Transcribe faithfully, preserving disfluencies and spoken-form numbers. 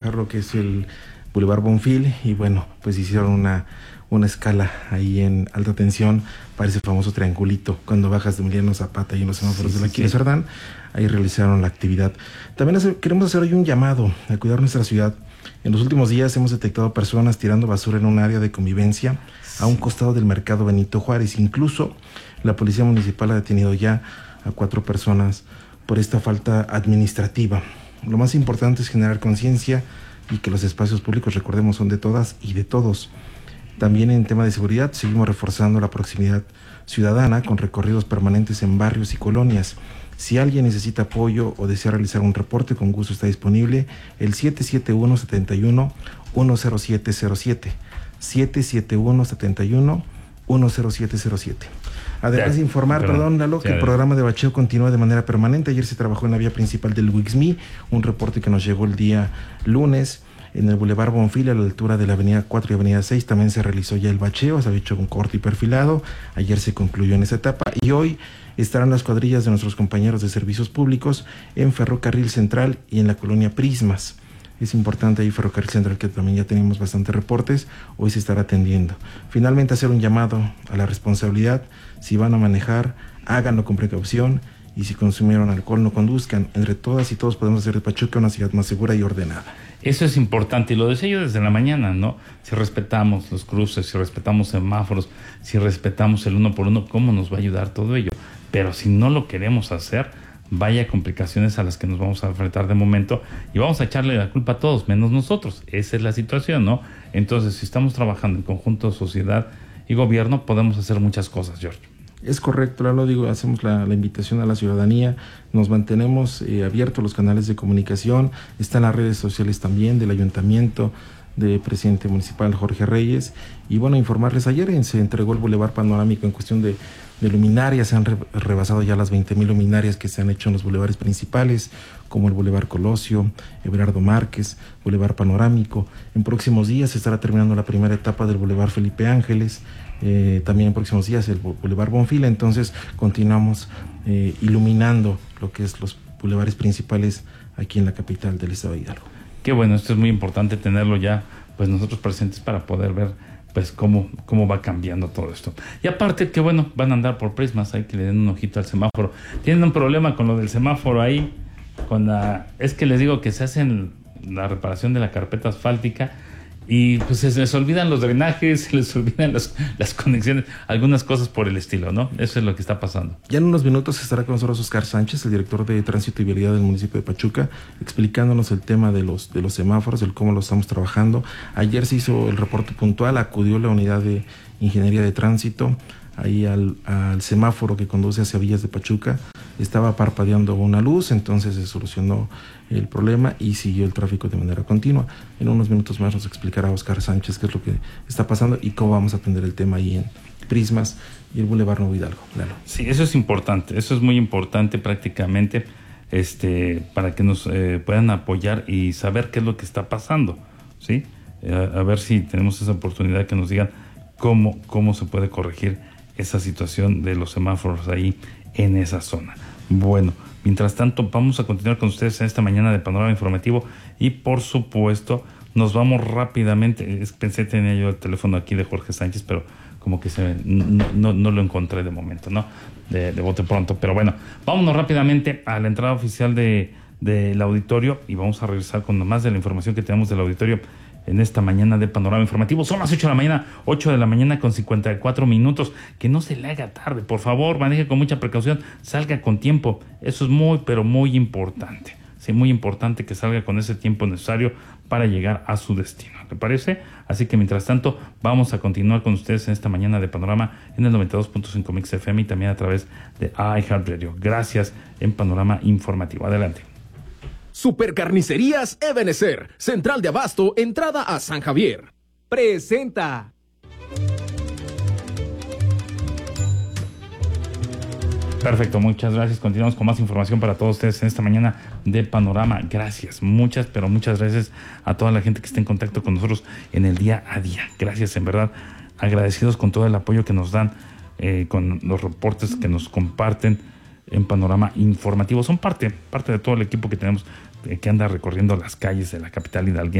bajar lo que es el Boulevard Bonfil y bueno, pues hicieron una, una escala ahí en alta tensión para ese famoso triangulito cuando bajas de Emiliano Zapata y en los semáforos sí, de la Aquiles sí. Cerdán, ahí realizaron la actividad. También hace, queremos hacer hoy un llamado a cuidar nuestra ciudad. En los últimos días hemos detectado personas tirando basura en un área de convivencia a un costado del mercado Benito Juárez. Incluso la policía municipal ha detenido ya a cuatro personas por esta falta administrativa. Lo más importante es generar conciencia y que los espacios públicos, recordemos, son de todas y de todos. También en tema de seguridad seguimos reforzando la proximidad ciudadana con recorridos permanentes en barrios y colonias. Si alguien necesita apoyo o desea realizar un reporte, con gusto está disponible el siete siete uno, siete uno, uno cero siete cero siete. siete siete uno, siete uno, uno cero siete cero siete. Además de informar, perdón, perdón Lalo, que el programa de bacheo continúa de manera permanente. Ayer se trabajó en la vía principal del Wixmi, un reporte que nos llegó el día lunes. En el Boulevard Bonfil, a la altura de la avenida cuatro y avenida seis, también se realizó ya el bacheo, se había hecho un corte y perfilado. Ayer se concluyó en esa etapa y hoy estarán las cuadrillas de nuestros compañeros de servicios públicos en Ferrocarril Central y en la colonia Prismas. Es importante ahí Ferrocarril Central, que también ya tenemos bastantes reportes, hoy se estará atendiendo. Finalmente, hacer un llamado a la responsabilidad. Si van a manejar, háganlo con precaución, y si consumieron alcohol, no conduzcan. Entre todas y todos podemos hacer de Pachuca una ciudad más segura y ordenada. Eso es importante, y lo decía yo desde la mañana, ¿no? Si respetamos los cruces, si respetamos semáforos, si respetamos el uno por uno, ¿cómo nos va a ayudar todo ello? Pero si no lo queremos hacer, vaya complicaciones a las que nos vamos a enfrentar de momento, y vamos a echarle la culpa a todos, menos nosotros. Esa es la situación, ¿no? Entonces, si estamos trabajando en conjunto, sociedad y gobierno, podemos hacer muchas cosas, George. Es correcto, Lalo, digo, hacemos la, la invitación a la ciudadanía, nos mantenemos eh, abiertos los canales de comunicación, están las redes sociales también del ayuntamiento, del presidente municipal Jorge Reyes, y bueno, informarles, ayer se entregó el Boulevard Panorámico en cuestión de, de luminarias, se han re, rebasado ya las veinte mil luminarias que se han hecho en los bulevares principales, como el Boulevard Colosio, Everardo Márquez, Boulevard Panorámico. En próximos días se estará terminando la primera etapa del Boulevard Felipe Ángeles, eh, también en próximos días el Boulevard Bonfil. Entonces continuamos eh, iluminando lo que es los bulevares principales aquí en la capital del estado de Hidalgo. Qué bueno, esto es muy importante tenerlo ya, pues nosotros presentes para poder ver pues cómo, cómo va cambiando todo esto. Y aparte que bueno, van a andar por Prismas, hay que le den un ojito al semáforo. Tienen un problema con lo del semáforo ahí, con la, es que les digo que se hacen la reparación de la carpeta asfáltica y pues se les olvidan los drenajes, se les olvidan las, las conexiones, algunas cosas por el estilo, ¿no? Eso es lo que está pasando. Ya en unos minutos estará con nosotros Oscar Sánchez, el director de Tránsito y Vialidad del municipio de Pachuca, explicándonos el tema de los, de los semáforos, el cómo lo estamos trabajando. Ayer se hizo el reporte puntual, acudió la unidad de Ingeniería de Tránsito ahí al, al semáforo que conduce hacia Villas de Pachuca. Estaba parpadeando una luz, entonces se solucionó el problema y siguió el tráfico de manera continua. En unos minutos más nos explicará Oscar Sánchez qué es lo que está pasando y cómo vamos a atender el tema ahí en Prismas y el Boulevard Nuevo Hidalgo. Claro. Sí, eso es importante, eso es muy importante prácticamente, este, para que nos eh, puedan apoyar y saber qué es lo que está pasando, ¿sí? Eh, a ver si tenemos esa oportunidad que nos digan cómo, cómo se puede corregir esa situación de los semáforos ahí en esa zona. Bueno, mientras tanto vamos a continuar con ustedes en esta mañana de Panorama Informativo y por supuesto nos vamos rápidamente. Pensé tenía yo el teléfono aquí de Jorge Sánchez, pero como que se no, no, no lo encontré de momento, ¿no? De, de bote pronto, pero bueno, vámonos rápidamente a la entrada oficial de del auditorio y vamos a regresar con más de la información que tenemos del auditorio en esta mañana de Panorama Informativo. Son las ocho de la mañana, ocho de la mañana con cincuenta y cuatro minutos. Que no se le haga tarde, por favor, maneje con mucha precaución, salga con tiempo. Eso es muy, pero muy importante. Sí, muy importante que salga con ese tiempo necesario para llegar a su destino. ¿Le parece? Así que mientras tanto, vamos a continuar con ustedes en esta mañana de Panorama en el noventa y dos punto cinco Mix F M y también a través de iHeartRadio. Gracias en Panorama Informativo. Adelante. Supercarnicerías Ebenezer, Central de Abasto, entrada a San Javier. Presenta. Perfecto, muchas gracias. Continuamos con más información para todos ustedes en esta mañana de Panorama. Gracias, muchas, pero muchas gracias a toda la gente que está en contacto con nosotros en el día a día. Gracias, en verdad, agradecidos con todo el apoyo que nos dan, eh, con los reportes que nos comparten en Panorama Informativo. Son parte, parte de todo el equipo que tenemos, eh, que anda recorriendo las calles de la capital hidalguense.